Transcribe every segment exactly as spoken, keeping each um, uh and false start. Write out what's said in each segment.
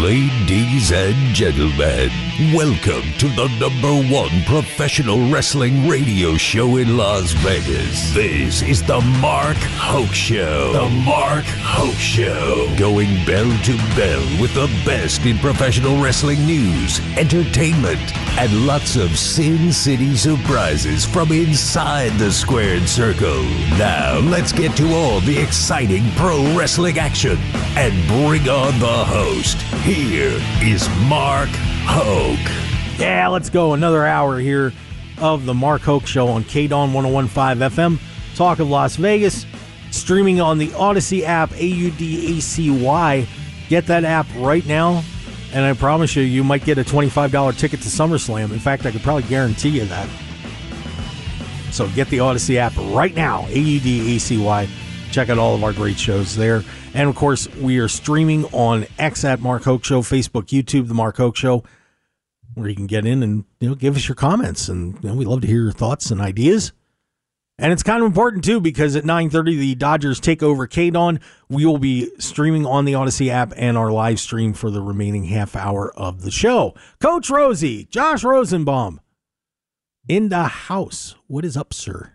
Ladies and gentlemen, welcome to the number one professional wrestling radio show in Las Vegas. This is the Mark Hoke Show. The Mark Hoke Show. Going bell to bell with the best in professional wrestling news, entertainment, and lots of Sin City surprises from inside the squared circle. Now, let's get to all the exciting pro wrestling action and bring on the host. Here is Mark Hoke. Yeah, let's go. Another hour here of the Mark Hoke Show on K D O N one oh one point five F M. Talk of Las Vegas. Streaming on the Odyssey app, A U D A C Y. Get that app right now, and I promise you, you might get a twenty-five dollars ticket to SummerSlam. In fact, I could probably guarantee you that. So get the Odyssey app right now, A U D A C Y. Check out all of our great shows there. And, of course, we are streaming on X at Mark Hoke Show, Facebook, YouTube, The Mark Hoke Show, where you can get in and, you know, give us your comments. And, you know, we love to hear your thoughts and ideas. And it's kind of important, too, because at nine thirty, the Dodgers take over K D O N. We will be streaming on the Odyssey app and our live stream for the remaining half hour of the show. Coach Rosie, Josh Rosenbaum, in the house. What is up, sir?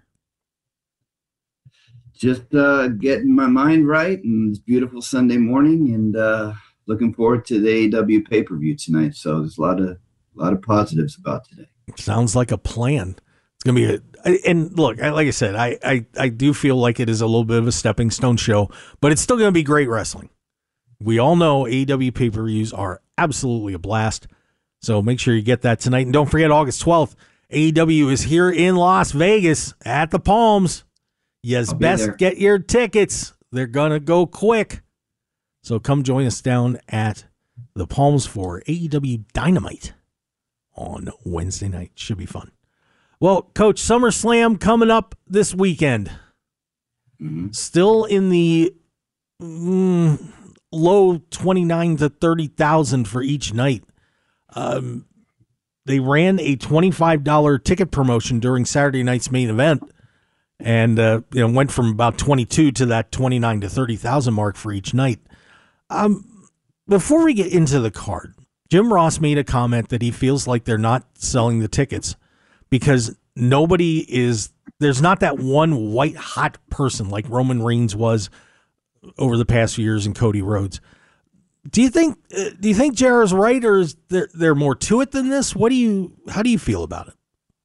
Just uh, getting my mind right, and it's beautiful Sunday morning, and uh, looking forward to the A E W pay-per-view tonight. So there's a lot of a lot of positives about today. Sounds like a plan. It's gonna be a and look, like I said, I, I I do feel like it is a little bit of a stepping stone show, but it's still gonna be great wrestling. We all know A E W pay-per-views are absolutely a blast. So make sure you get that tonight, and don't forget August twelfth, A E W is here in Las Vegas at the Palms. Yes, best there. Get your tickets. They're going to go quick. So come join us down at the Palms for A E W Dynamite on Wednesday night. Should be fun. Well, Coach, SummerSlam coming up this weekend. Mm-hmm. Still in the mm, low twenty-nine to thirty thousand for each night. Um, they ran a twenty-five dollars ticket promotion during Saturday night's main event. And, uh, you know, went from about twenty-two to that twenty-nine to thirty thousand mark for each night. Um, before we get into the card, Jim Ross made a comment that he feels like they're not selling the tickets because nobody is, there's not that one white hot person like Roman Reigns was over the past few years and Cody Rhodes. Do you think, uh, do you think J R is right, or is there, there more to it than this? What do you, how do you feel about it?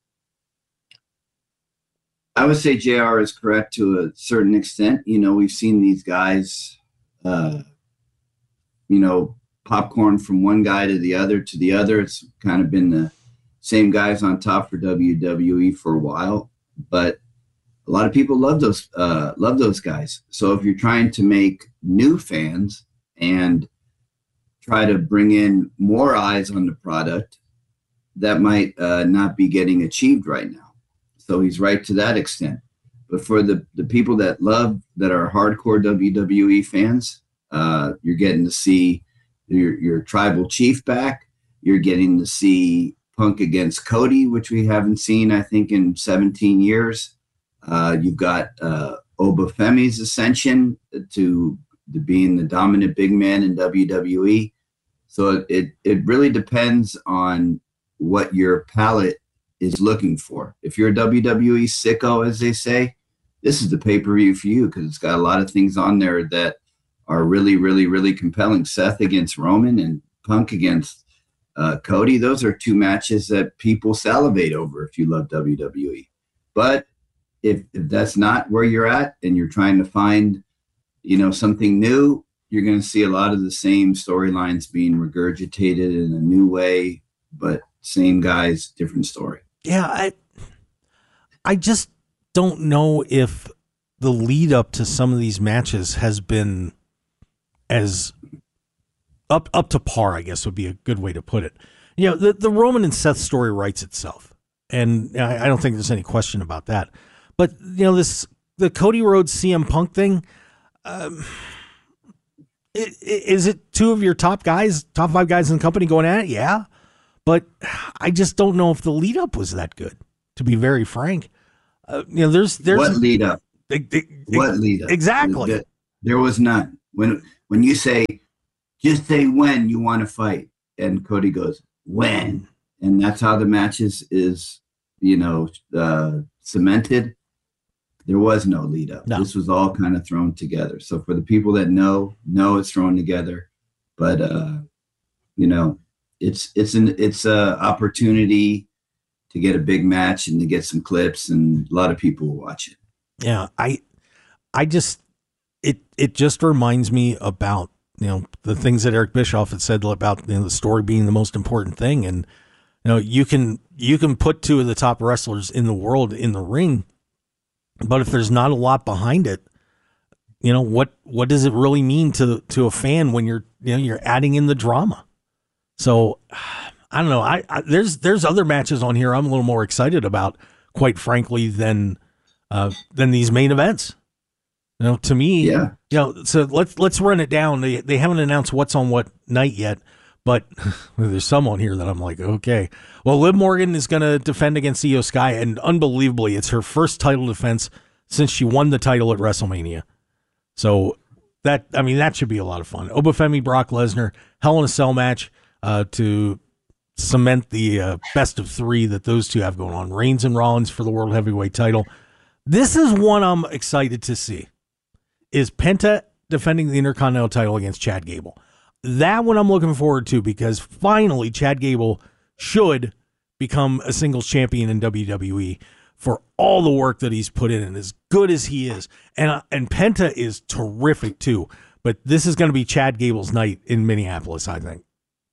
I would say J R is correct to a certain extent. You know, we've seen these guys, uh, you know, popcorn from one guy to the other to the other. It's kind of been the same guys on top for W W E for a while, but a lot of people love those, uh, love those guys. So if you're trying to make new fans and try to bring in more eyes on the product, that might uh, not be getting achieved right now. So he's right to that extent. But for the, the people that love, that are hardcore W W E fans, uh, you're getting to see your, your tribal chief back. You're getting to see Punk against Cody, which we haven't seen, I think, in seventeen years. Uh, you've got uh, Oba Femi's ascension to, to being the dominant big man in W W E. So it, it really depends on what your palate is looking for. If you're a W W E sicko, as they say, this is the pay-per-view for you, because it's got a lot of things on there that are really, really, really compelling. Seth against Roman and Punk against uh, Cody. Those are two matches that people salivate over if you love W W E. But if, if that's not where you're at and you're trying to find, you know, something new, you're going to see a lot of the same storylines being regurgitated in a new way, but same guys, different story. Yeah, I I just don't know if the lead up to some of these matches has been as up up to par, I guess would be a good way to put it. You know, the, the Roman and Seth story writes itself, and I, I don't think there's any question about that. But, you know, this the Cody Rhodes C M Punk thing, um, it, it, is it two of your top guys, top five guys in the company going at it? Yeah. But I just don't know if the lead up was that good, to be very frank. Uh, you know, there's there's what lead up? It, it, what lead up? Exactly. There was none. When when you say just say when you want to fight. And Cody goes, when? And that's how the match is, is you know, uh, cemented. There was no lead up. No. This was all kind of thrown together. So for the people that know, know it's thrown together. But, uh, you know, it's it's an it's a opportunity to get a big match and to get some clips, and a lot of people will watch it. Yeah, I I just it it just reminds me about, you know, the things that Eric Bischoff had said about, you know, the story being the most important thing. And, you know, you can you can put two of the top wrestlers in the world in the ring, but if there's not a lot behind it, you know, what what does it really mean to to a fan when you're, you know, you're adding in the drama? So I don't know. I, I there's there's other matches on here I'm a little more excited about, quite frankly, than uh, than these main events. You know, to me, yeah. You know, so let's let's run it down. They they haven't announced what's on what night yet, but there's some on here that I'm like, okay. Well, Liv Morgan is going to defend against Io Sky, and unbelievably, it's her first title defense since she won the title at WrestleMania. So that, I mean, that should be a lot of fun. Obafemi, Brock Lesnar, Hell in a Cell match uh, to cement the uh, best of three that those two have going on. Reigns and Rollins for the World Heavyweight title. This is one I'm excited to see. Is Penta defending the Intercontinental title against Chad Gable. That one I'm looking forward to, because finally Chad Gable should become a singles champion in W W E for all the work that he's put in, and as good as he is. And, uh, and Penta is terrific too, but this is going to be Chad Gable's night in Minneapolis, I think.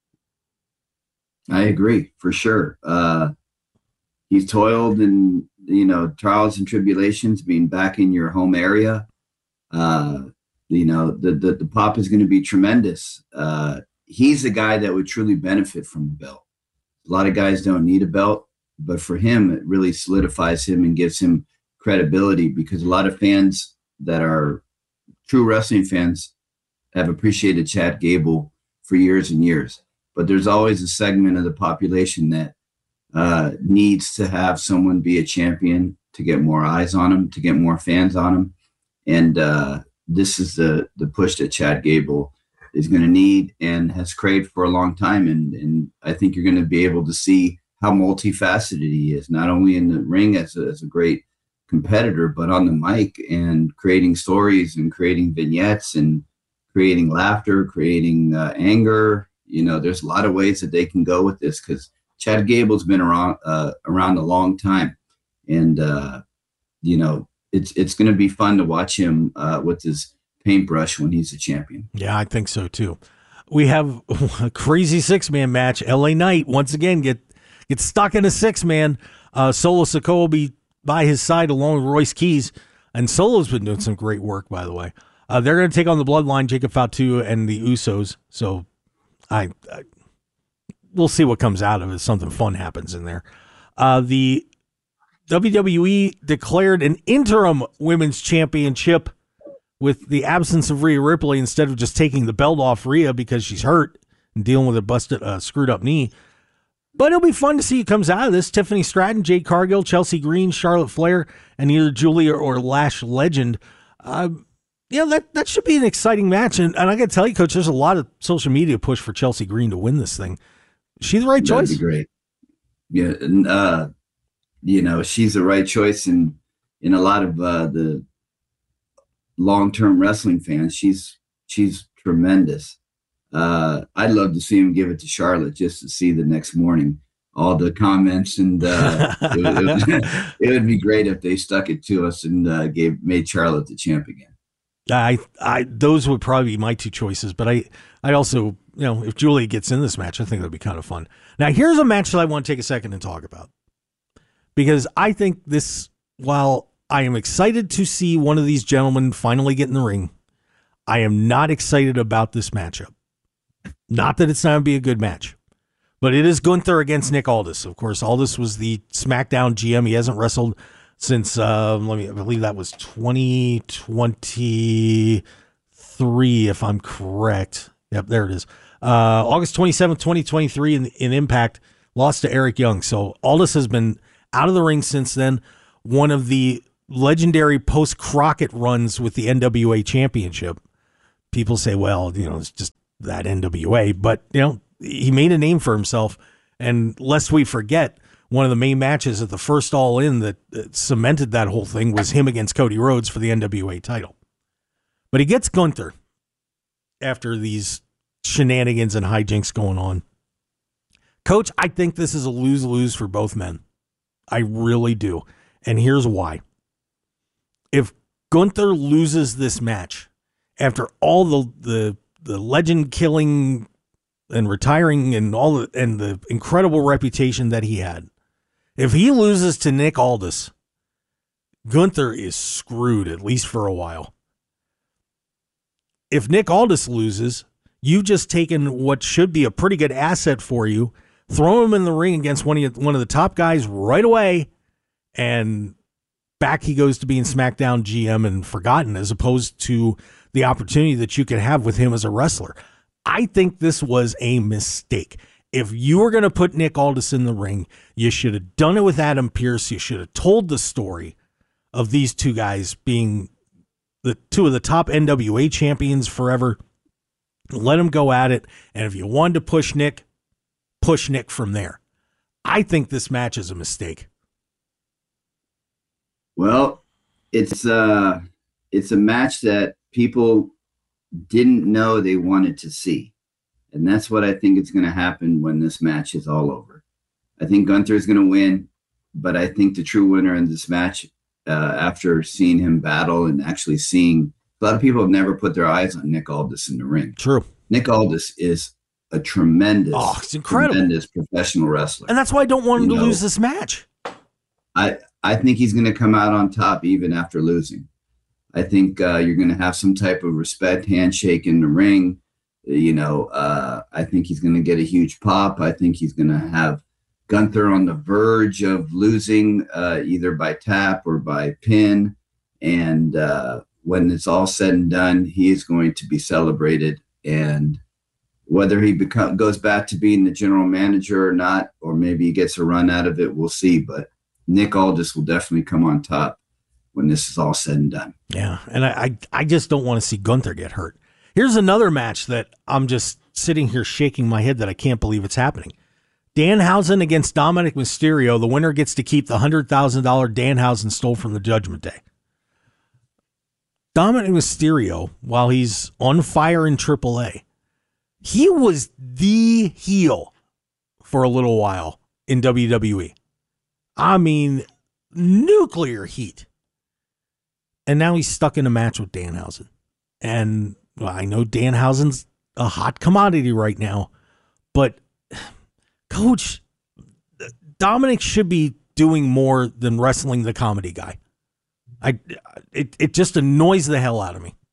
I agree, for sure. Uh, he's toiled in, you know, trials and tribulations, being back in your home area. Uh, you know, the, the, the pop is going to be tremendous. Uh, he's the guy that would truly benefit from the belt. A lot of guys don't need a belt, but for him, it really solidifies him and gives him credibility, because a lot of fans that are true wrestling fans have appreciated Chad Gable for years and years. But there's always a segment of the population that uh, needs to have someone be a champion to get more eyes on him, to get more fans on him. And uh, this is the the push that Chad Gable is going to need and has craved for a long time. And, and I think you're going to be able to see how multifaceted he is, not only in the ring as a, as a great competitor, but on the mic and creating stories and creating vignettes and creating laughter, creating uh, anger. You know, there's a lot of ways that they can go with this, because Chad Gable's been around uh, around a long time. And, uh, you know, it's it's going to be fun to watch him uh, with his paintbrush when he's a champion. Yeah, I think so too. We have a crazy six-man match. L A Knight, once again, get, get stuck in a six-man. Uh, Solo Sikoa will be by his side along with Royce Keys. And Solo's been doing some great work, by the way. Uh, they're going to take on the Bloodline, Jacob Fatu, and the Usos. So I, I we'll see what comes out of it. Something fun happens in there. Uh, the W W E declared an interim women's championship with the absence of Rhea Ripley, instead of just taking the belt off Rhea because she's hurt and dealing with a busted, uh, screwed up knee. But it'll be fun to see who comes out of this. Tiffany Stratton, Jade Cargill, Chelsea Green, Charlotte Flair, and either Julia or Lash Legend. Uh, yeah, that, that should be an exciting match. And, and I got to tell you, Coach, there's a lot of social media push for Chelsea Green to win this thing. Is she the right choice? That'd be great. Yeah, and, uh, you know, she's the right choice in, in a lot of uh, the long-term wrestling fans. She's she's tremendous. Uh, I'd love to see him give it to Charlotte just to see the next morning all the comments, and uh, it, it, would, it would be great if they stuck it to us and uh, gave made Charlotte the champ again. I I those would probably be my two choices, but I I also, you know, if Julia gets in this match, I think that'd be kind of fun. Now here's a match that I want to take a second and talk about, because I think this, while I am excited to see one of these gentlemen finally get in the ring, I am not excited about this matchup. Not that it's not going to be a good match, but it is Gunther against Nick Aldis. Of course, Aldis was the SmackDown G M. He hasn't wrestled since, uh, let me, I believe that was twenty twenty-three, if I'm correct. Yep, there it is. Uh, August twenty-seventh, twenty twenty-three in, in Impact, lost to Eric Young. So Aldis has been out of the ring since then. One of the legendary post-Crockett runs with the N W A Championship. People say, well, you know, it's just that N W A, but you know, he made a name for himself. And lest we forget, one of the main matches at the first All In that, that cemented that whole thing was him against Cody Rhodes for the N W A title. But he gets Gunther after these shenanigans and hijinks going on. Coach, I think this is a lose-lose for both men. I really do. And here's why. If Gunther loses this match after all the the, the legend-killing and retiring and all the, and the incredible reputation that he had, if he loses to Nick Aldis, Gunther is screwed, at least for a while. If Nick Aldis loses, you've just taken what should be a pretty good asset for you, throw him in the ring against one of, one of the top guys right away, and back he goes to being SmackDown G M and forgotten, as opposed to the opportunity that you could have with him as a wrestler. I think this was a mistake. If you were going to put Nick Aldis in the ring, you should have done it with Adam Pearce. You should have told the story of these two guys being the two of the top N W A champions forever. Let them go at it. And if you wanted to push Nick, push Nick from there. I think this match is a mistake. Well, it's uh, it's a match that people didn't know they wanted to see. And that's what I think is going to happen when this match is all over. I think Gunther is going to win, but I think the true winner in this match, uh, after seeing him battle and actually seeing, a lot of people have never put their eyes on Nick Aldis in the ring. True. Nick Aldis is a tremendous, oh, it's incredible. tremendous professional wrestler. And that's why I don't want him you to know, lose this match. I, I think he's going to come out on top even after losing. I think uh, you're going to have some type of respect handshake in the ring. You know, uh, I think he's going to get a huge pop. I think he's going to have Gunther on the verge of losing uh, either by tap or by pin. And uh, when it's all said and done, he is going to be celebrated. And whether he become, goes back to being the general manager or not, or maybe he gets a run out of it, we'll see. But Nick Aldis will definitely come on top when this is all said and done. Yeah, and I, I, I just don't want to see Gunther get hurt. Here's another match that I'm just sitting here shaking my head that I can't believe it's happening. Danhausen against Dominic Mysterio. The winner gets to keep the one hundred thousand dollars Danhausen stole from the Judgment Day. Dominic Mysterio, while he's on fire in triple A, he was the heel for a little while in W W E. I mean, nuclear heat. And now he's stuck in a match with Danhausen. And well, I know Danhausen's a hot commodity right now, but Coach, Dominic should be doing more than wrestling the comedy guy. I it, it just annoys the hell out of me.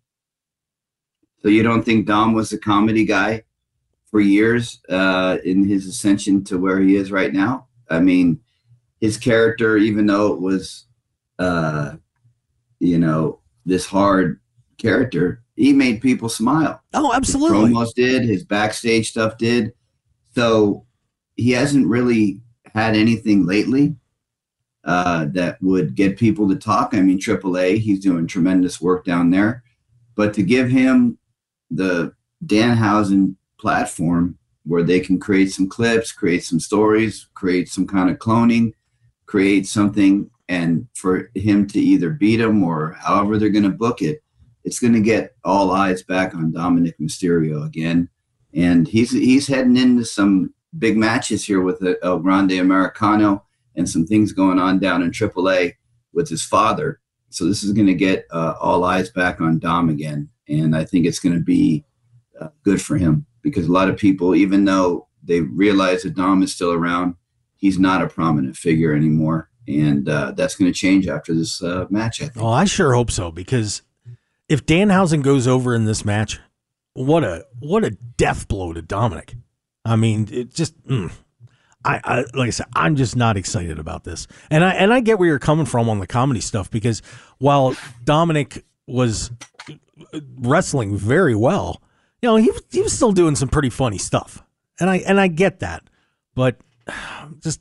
So you don't think Dom was a comedy guy for years uh, in his ascension to where he is right now? I mean, his character, even though it was, uh, you know, this hard character, he made people smile. Oh, absolutely. His promos did, his backstage stuff did. So he hasn't really had anything lately uh, that would get people to talk. I mean, triple A, he's doing tremendous work down there. But to give him the Danhausen platform where they can create some clips, create some stories, create some kind of cloning, create something, and for him to either beat him or however they're going to book it, it's going to get all eyes back on Dominic Mysterio again. And he's he's heading into some big matches here with El Grande Americano and some things going on down in triple A with his father. So this is going to get uh, all eyes back on Dom again. And I think it's going to be uh, good for him because a lot of people, even though they realize that Dom is still around, he's not a prominent figure anymore. And uh, that's going to change after this uh, match, I think. Oh, I sure hope so, because if Danhausen goes over in this match, what a what a death blow to Dominic. I mean, it just, mm, I, I like I said, I'm just not excited about this. And I and I get where you're coming from on the comedy stuff, because while Dominic was wrestling very well, you know, he he was still doing some pretty funny stuff, and I and I get that, but just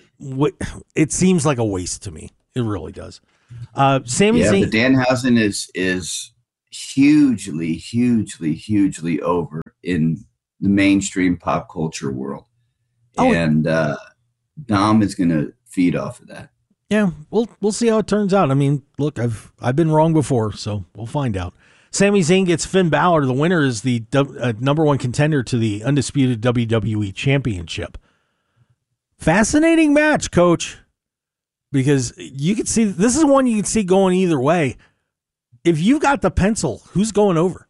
it seems like a waste to me. It really does. Uh, Sami yeah, Zayn, but Danhausen is is hugely, hugely, hugely over in the mainstream pop culture world. Oh. And uh, Dom is going to feed off of that. Yeah, we'll we'll see how it turns out. I mean, look, I've I've been wrong before, so we'll find out. Sami Zayn gets Finn Balor. The winner is the uh, number one contender to the undisputed W W E Championship. Fascinating match, Coach, because you can see this is one you can see going either way. If you got the pencil, who's going over?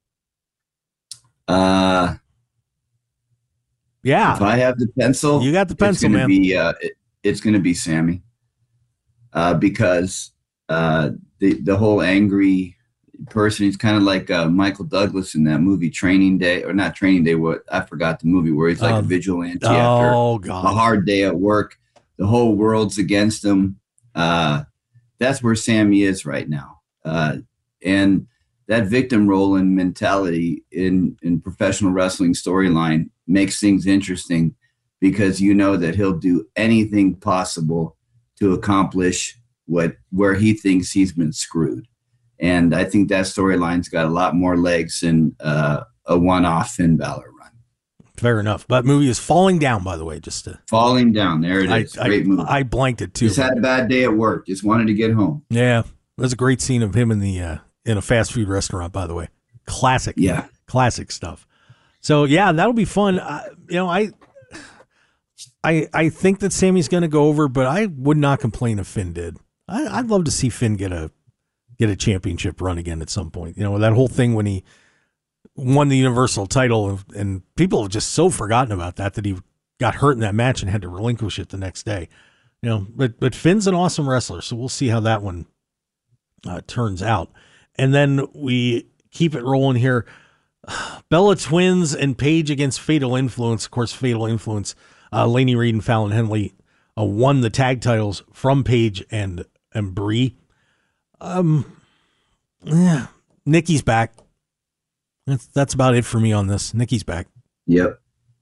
Uh, yeah, if I have the pencil, you got the pencil, it's gonna man. Be, uh, it, it's going to be Sami. Uh, because uh, the the whole angry person, he's kind of like uh, Michael Douglas in that movie Training Day, or not Training Day. What I forgot the movie where he's like um, a vigilante oh, after God. a hard day at work. The whole world's against him. Uh, that's where Sami is right now, uh, and that victim role and mentality in in professional wrestling storyline makes things interesting because you know that he'll do anything possible to accomplish what where he thinks he's been screwed. And I think that storyline's got a lot more legs than uh, a one-off Finn Balor run. Fair enough. That movie is Falling Down, by the way. Just to, Falling Down. There it is. I, great I, movie. I blanked it too. Just had a bad day at work. Just wanted to get home. Yeah. There's a great scene of him in the uh, in a fast food restaurant, by the way. Classic. Yeah. Classic stuff. So, yeah, that'll be fun. Uh, you know, I... I, I think that Sami's going to go over, but I would not complain if Finn did. I, I'd love to see Finn get a get a championship run again at some point. You know, that whole thing when he won the Universal title, and, and people have just so forgotten about that that he got hurt in that match and had to relinquish it the next day. You know, but but Finn's an awesome wrestler, so we'll see how that one uh, turns out. And then we keep it rolling here. Bella Twins and Paige against Fatal Influence. Of course, Fatal Influence. Uh, Laney Reed and Fallon Henley uh, won the tag titles from Paige and and Brie. Um, yeah, Nikki's back. That's that's about it for me on this. Nikki's back. Yep.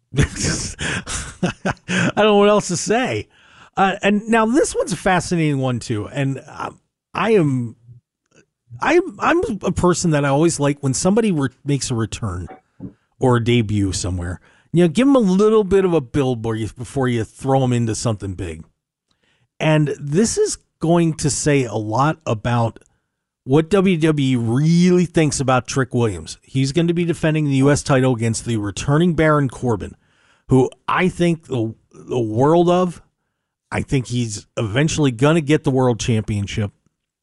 I don't know what else to say. Uh, and now this one's a fascinating one too. And uh, I am, I I'm a person that I always like when somebody re- makes a return or a debut somewhere. You know, give them a little bit of a build before you throw them into something big. And this is going to say a lot about what W W E really thinks about Trick Williams. He's going to be defending the U S title against the returning Baron Corbin, who I think the, the world of. I think he's eventually going to get the world championship.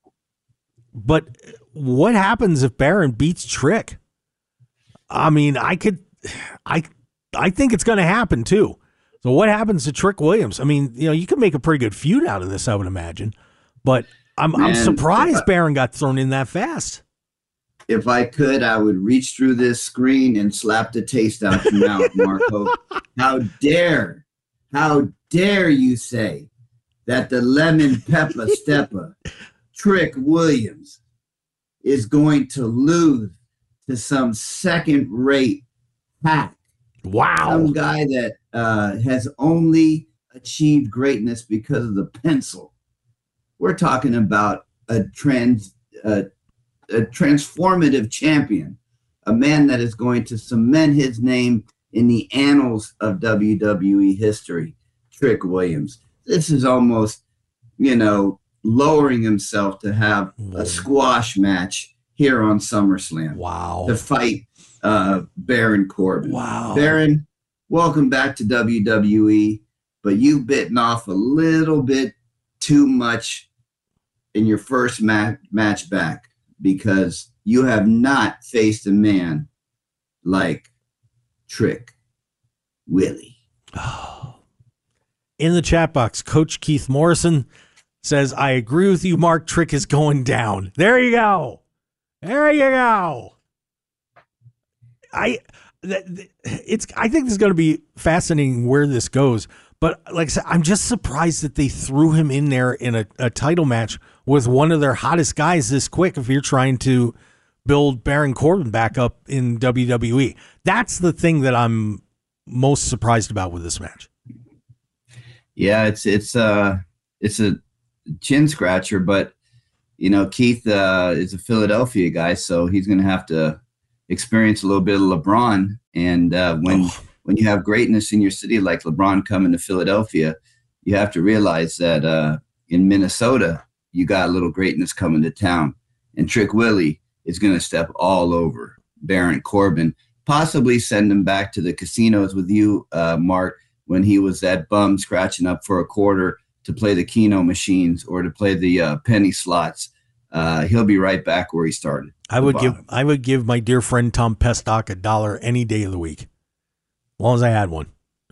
But what happens if Baron beats Trick? I mean, I could... I. I think it's going to happen too. So what happens to Trick Williams? I mean, you know, you could make a pretty good feud out of this, I would imagine. But I'm Man, I'm surprised I, Baron got thrown in that fast. If I could, I would reach through this screen and slap the taste out your mouth, Marco. How dare, how dare you say that the lemon pepper stepper Trick Williams is going to lose to some second-rate hack. Wow. Some guy that uh, has only achieved greatness because of the pencil. We're talking about a trans, uh, a transformative champion, a man that is going to cement his name in the annals of W W E history, Trick Williams. This is almost, you know, lowering himself to have a squash match here on SummerSlam. Wow. To fight uh, Baron Corbin. Wow. Baron, welcome back to W W E, but you've bitten off a little bit too much in your first ma- match back because you have not faced a man like Trick Willie. In the chat box, Coach Keith Morrison says, I agree with you, Mark. Trick is going down. There you go. There you go. I it's I think this is going to be fascinating where this goes. But like I said, I'm just surprised that they threw him in there in a, a title match with one of their hottest guys this quick if you're trying to build Baron Corbin back up in W W E. That's the thing that I'm most surprised about with this match. Yeah, it's it's uh it's a chin scratcher, but you know, Keith uh, is a Philadelphia guy, so he's going to have to experience a little bit of LeBron And uh, when Oh. when you have greatness in your city, like LeBron coming to Philadelphia, you have to realize that uh, in Minnesota, you got a little greatness coming to town. And Trick Willie is going to step all over Baron Corbin, possibly send him back to the casinos with you, uh, Mark, when he was that bum scratching up for a quarter to play the Keno machines or to play the uh, penny slots. Uh, he'll be right back where he started. I would give I would give my dear friend Tom Pestock a dollar any day of the week, as long as I had one.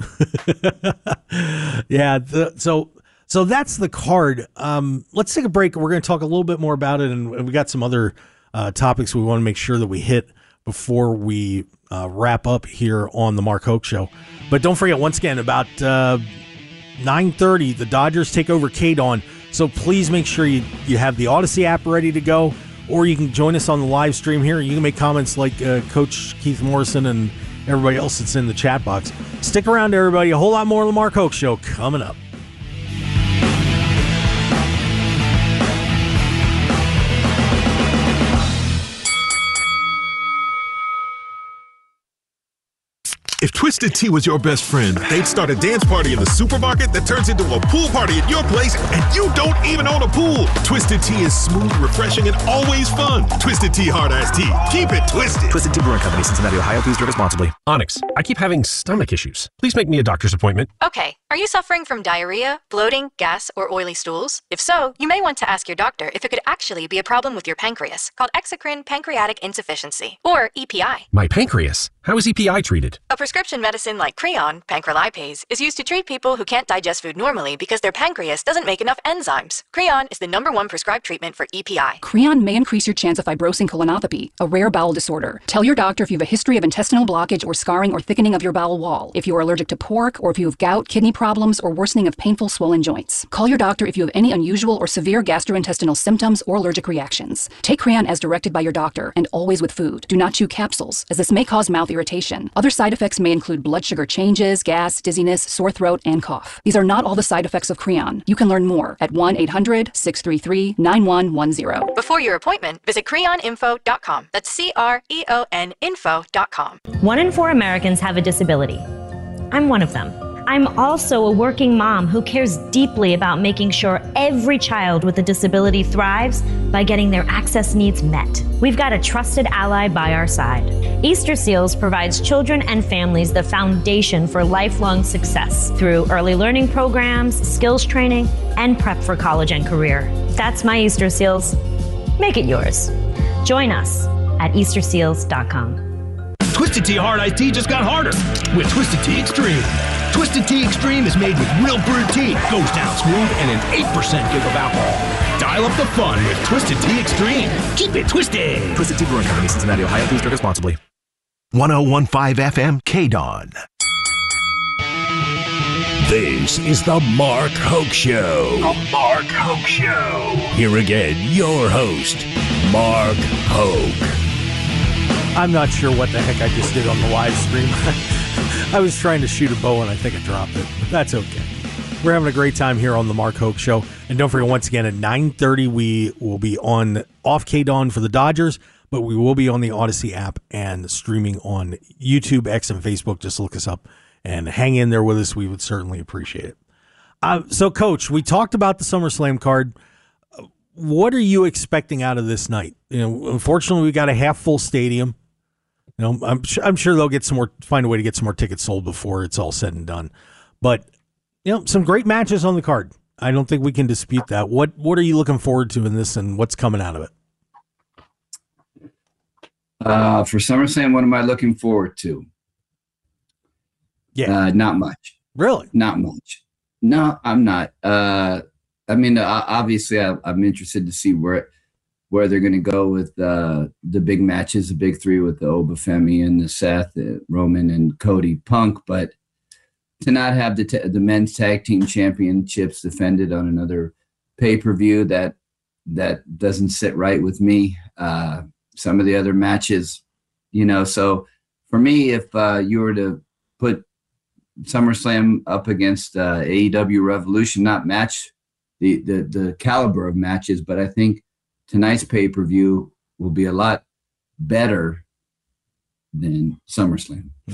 yeah. The, so so that's the card. Um, let's take a break. We're going to talk a little bit more about it, and we got some other uh, topics we want to make sure that we hit before we uh, wrap up here on the Mark Hoke Show. But don't forget, once again, about uh, nine thirty, the Dodgers take over K-Dawn. So please make sure you, you have the Odyssey app ready to go, or you can join us on the live stream here. You can make comments like uh, Coach Keith Morrison and everybody else that's in the chat box. Stick around, everybody. A whole lot more of the Mark Hoke Show coming up. If Twisted Tea was your best friend, they'd start a dance party in the supermarket that turns into a pool party at your place, and you don't even own a pool. Twisted Tea is smooth, refreshing, and always fun. Twisted Tea Hard Iced Tea. Keep it twisted. Twisted Tea Brewing Company, Cincinnati, Ohio. Please drink responsibly. Onyx, I keep having stomach issues. Please make me a doctor's appointment. Okay, are you suffering from diarrhea, bloating, gas, or oily stools? If so, you may want to ask your doctor if it could actually be a problem with your pancreas, called exocrine pancreatic insufficiency, or E P I. My pancreas? How is E P I treated? A prescription medicine like Creon, pancrelipase, is used to treat people who can't digest food normally because their pancreas doesn't make enough enzymes. Creon is the number one prescribed treatment for E P I. Creon may increase your chance of fibrosing colonopathy, a rare bowel disorder. Tell your doctor if you have a history of intestinal blockage or scarring or thickening of your bowel wall, if you are allergic to pork, or if you have gout, kidney problems, or worsening of painful swollen joints. Call your doctor if you have any unusual or severe gastrointestinal symptoms or allergic reactions. Take Creon as directed by your doctor, and always with food. Do not chew capsules, as this may cause mouth irritation. Other side effects may include blood sugar changes, gas, dizziness, sore throat, and cough. These are not all the side effects of Creon. You can learn more at one eight hundred, six three three, nine one one zero. Before your appointment, visit creon info dot com. That's C R E O N info dot com. One in four Americans have a disability. I'm one of them. I'm also a working mom who cares deeply about making sure every child with a disability thrives by getting their access needs met. We've got a trusted ally by our side. Easter Seals provides children and families the foundation for lifelong success through early learning programs, skills training, and prep for college and career. That's my Easter Seals. Make it yours. Join us at easter seals dot com. Twisted Tea Hard Iced Tea just got harder with Twisted Tea Extreme. Twisted Tea Extreme is made with real brewed tea, goes down smooth, and an eight percent give of alcohol. Dial up the fun with Twisted Tea Extreme. Keep it twisted. Twisted Tea Brewing Company, Cincinnati, Ohio. Please drink responsibly. one oh one point five F M K-Dawn. This is the Mark Hoke Show. The Mark Hoke Show. Here again, your host, Mark Hoke. I'm not sure what the heck I just did on the live stream. I was trying to shoot a bow and I think I dropped it, but that's okay. We're having a great time here on the Mark Hoke Show. And don't forget, once again, at nine thirty, we will be on off K-Dawn for the Dodgers, but we will be on the Odyssey app and streaming on YouTube, X, and Facebook. Just look us up and hang in there with us. We would certainly appreciate it. Uh, so, Coach, we talked about the SummerSlam card. What are you expecting out of this night? You know, unfortunately, we got a half full stadium. You know, I'm sure, I'm sure they'll get some more, find a way to get some more tickets sold before it's all said and done. But, you know, some great matches on the card. I don't think we can dispute that. What What are you looking forward to in this, and what's coming out of it? Uh, for SummerSlam, what am I looking forward to? Yeah, uh, not much. Really, not much. No, I'm not. Uh, I mean, uh, obviously, I, I'm interested to see where. where they're going to go with uh, the big matches, the big three with the Obafemi and the Seth, the Roman and Cody Punk, but to not have the t- the men's tag team championships defended on another pay-per-view, that that doesn't sit right with me. Uh, some of the other matches, you know, so for me, if uh, you were to put SummerSlam up against uh, A E W Revolution, not match the, the, the caliber of matches, but I think tonight's pay-per-view will be a lot better than SummerSlam.